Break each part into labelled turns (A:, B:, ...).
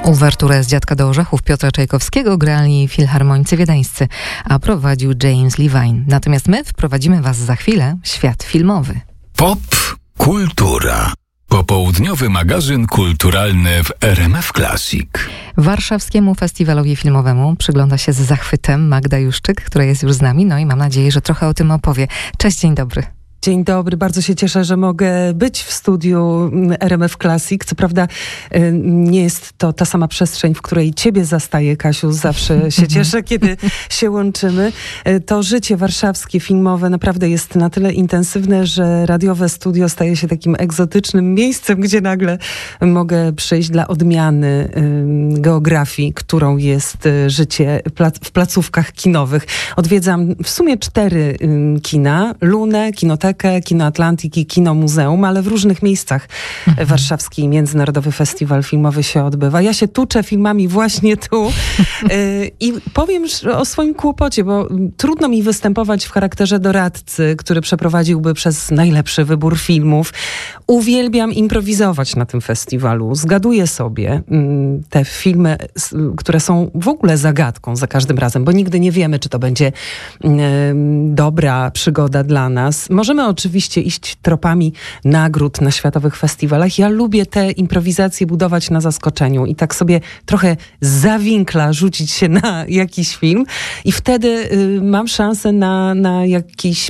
A: Uwerturę z Dziadka do Orzechów Piotra Czajkowskiego grali filharmonicy wiedeńscy, a prowadził James Levine. Natomiast my wprowadzimy Was za chwilę w świat filmowy.
B: Pop Kultura. Popołudniowy magazyn kulturalny w RMF Classic.
A: Warszawskiemu Festiwalowi Filmowemu przygląda się z zachwytem Magda Juszczyk, która jest już z nami, no i mam nadzieję, że trochę o tym opowie. Cześć, dzień dobry.
C: Dzień dobry, bardzo się cieszę, że mogę być w studiu RMF Classic. Co prawda nie jest to ta sama przestrzeń, w której ciebie zastaję, Kasiu. Zawsze się cieszę, kiedy się łączymy. To życie warszawskie, filmowe naprawdę jest na tyle intensywne, że radiowe studio staje się takim egzotycznym miejscem, gdzie nagle mogę przyjść dla odmiany geografii, którą jest życie w placówkach kinowych. Odwiedzam w sumie 4 kina. Lunę, Kinotekę, Kino Atlantik i Kino Muzeum, ale w różnych miejscach warszawski Międzynarodowy Festiwal Filmowy się odbywa. Ja się tuczę filmami właśnie tu i powiem o swoim kłopocie, bo trudno mi występować w charakterze doradcy, który przeprowadziłby przez najlepszy wybór filmów. Uwielbiam improwizować na tym festiwalu. Zgaduję sobie te filmy, które są w ogóle zagadką za każdym razem, bo nigdy nie wiemy, czy to będzie dobra przygoda dla nas. Możemy oczywiście iść tropami nagród na światowych festiwalach. Ja lubię te improwizacje budować na zaskoczeniu i tak sobie trochę za winkla rzucić się na jakiś film i wtedy mam szansę na jakieś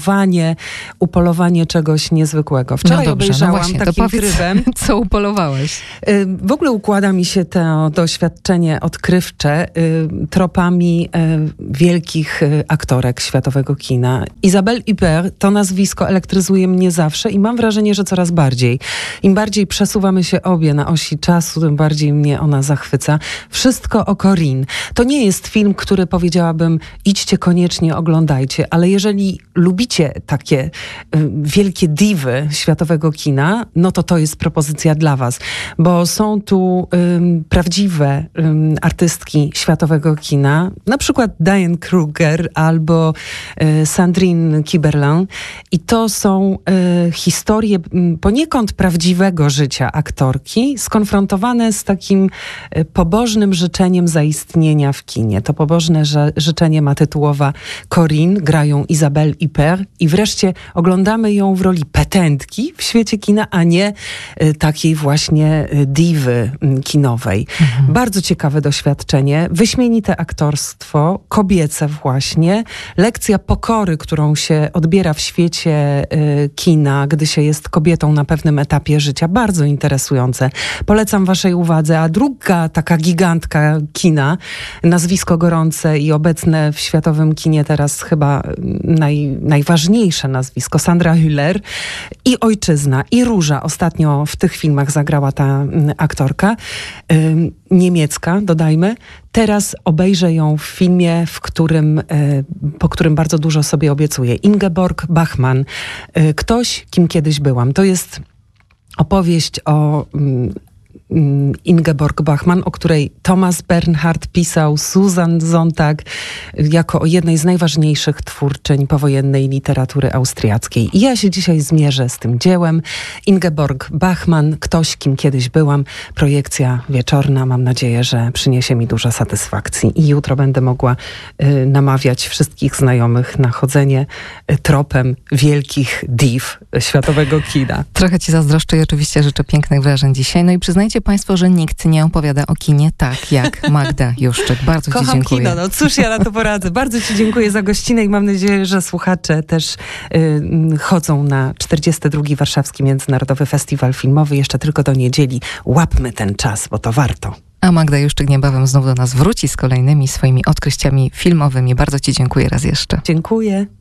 C: upolowanie czegoś niezwykłego. Wczoraj obejrzałam takim trybem.
A: Co upolowałeś?
C: W ogóle układa mi się to doświadczenie odkrywcze tropami wielkich aktorek światowego kina. Isabelle Huppert, to nazwisko elektryzuje mnie zawsze i mam wrażenie, że coraz bardziej. Im bardziej przesuwamy się obie na osi czasu, tym bardziej mnie ona zachwyca. Wszystko o Corinne. To nie jest film, który powiedziałabym, idźcie koniecznie, oglądajcie, ale jeżeli lubicie takie wielkie diwy światowego kina, no to jest propozycja dla was, bo są tu prawdziwe artystki światowego kina, na przykład Diane Kruger albo Sandrine Kiberlin i to są historie poniekąd prawdziwego życia aktorki, skonfrontowane z takim pobożnym życzeniem zaistnienia w kinie. To pobożne życzenie ma tytułowa Corinne, grają Isabelle Huppert i wreszcie oglądamy ją w roli petentki w świecie kina, a nie takiej właśnie diwy kinowej. Bardzo ciekawe doświadczenie, wyśmienite aktorstwo, kobiece właśnie, lekcja pokory, którą się odbiera w świecie kina, gdy się jest kobietą na pewnym etapie życia. Bardzo interesujące. Polecam waszej uwadze. A druga taka gigantka kina, nazwisko gorące i obecne w światowym kinie teraz chyba najważniejsze nazwisko, Sandra Hüller i Ojczyzna, i Róża. Ostatnio w tych filmach zagrała ta aktorka. Niemiecka, dodajmy. Teraz obejrzę ją w filmie, po którym bardzo dużo sobie obiecuję. Ingeborg Bachmann. Ktoś, kim kiedyś byłam. To jest opowieść o Ingeborg Bachmann, o której Thomas Bernhard pisał, Susan Sontag, jako o jednej z najważniejszych twórczyń powojennej literatury austriackiej. I ja się dzisiaj zmierzę z tym dziełem. Ingeborg Bachmann, Ktoś, kim kiedyś byłam. Projekcja wieczorna. Mam nadzieję, że przyniesie mi dużo satysfakcji. I jutro będę mogła namawiać wszystkich znajomych na chodzenie tropem wielkich div światowego kina.
A: Trochę ci zazdroszczę i oczywiście życzę pięknych wrażeń dzisiaj. No i przyznajcie państwo, że nikt nie opowiada o kinie tak jak Magda Juszczyk. Bardzo ci dziękuję.
C: Kino, no cóż ja na to poradzę. Bardzo ci dziękuję za gościnę i mam nadzieję, że słuchacze też chodzą na 42. Warszawski Międzynarodowy Festiwal Filmowy. Jeszcze tylko do niedzieli. Łapmy ten czas, bo to warto.
A: A Magda Juszczyk niebawem znów do nas wróci z kolejnymi swoimi odkryciami filmowymi. Bardzo ci dziękuję raz jeszcze.
C: Dziękuję.